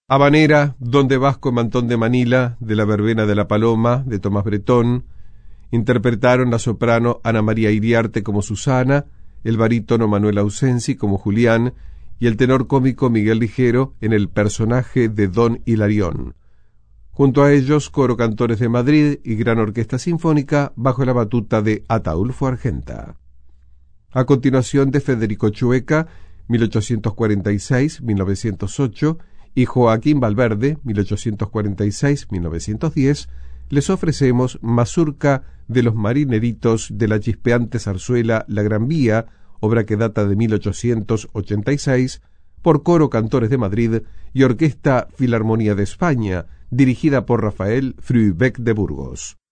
Habanera, Don de Vasco, Mantón de Manila, de la Verbena de la Paloma, de Tomás Bretón. Interpretaron la soprano Ana María Iriarte como Susana, el barítono Manuel Ausensi como Julián y el tenor cómico Miguel Ligero en el personaje de Don Hilarión. Junto a ellos, Coro Cantores de Madrid y Gran Orquesta Sinfónica bajo la batuta de Ataulfo Argenta. A continuación, de Federico Chueca, 1846-1908, y Joaquín Valverde, 1846-1910, les ofrecemos Mazurca de los Marineritos de la chispeante zarzuela La Gran Vía, obra que data de 1886, por Coro Cantores de Madrid y Orquesta Filarmonía de España, dirigida por Rafael Fruibec de Burgos.